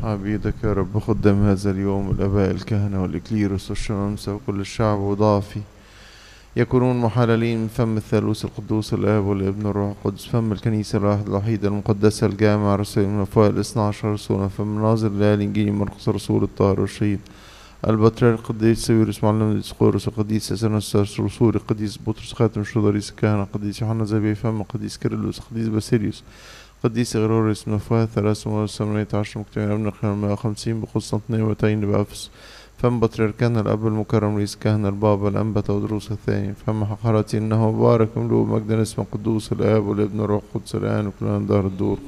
عبيدك يا رب خدام هذا اليوم الآباء الكهنة والإكليروس والشمامسة وكل الشعب وضعفي يكونون محللين من فم الثالوث القدوس الآب والابن والروح القدس، فم الكنيسة الواحدة الوحيدة المقدسة الجامعة رسول من أفواه الاثنى عشر رسولا، فم مناظر الليالي إنجيل مرقس رسول الطاهر والشهيد البطريرك القديس ساويرس معلم الديسقورس القديس أثناسيوس رسول القديس بطرس خاتم شهداء رئيس الكهنة القديس يوحنا زبي فم القديس كيرلس القديس باسيليوس قديس غروريس من أفواه 318 مجتمعين من 150 بقسطنطينية وتين بأفس، فم بطريركنا الأب المكرم رئيس كهنة البابا الأنبا تودروس الثاني، فم حقرتي إنه مبارك مملوء مجدا اسم القدوس الآب والابن والروح القدس الآن وكلنا دار الدور.